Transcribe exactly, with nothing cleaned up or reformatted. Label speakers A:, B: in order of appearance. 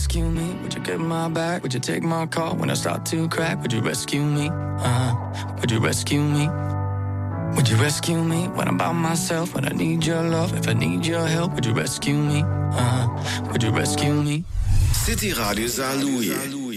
A: rescue me? Would you get my back? Would you take my call when I start to crack? Would you rescue me? Uh-huh. Would you rescue me? Would you rescue me when I'm by myself? When I need your love, if I need your help, would you rescue me? Uh-huh. Would you rescue me?
B: City Radio Saarlouis.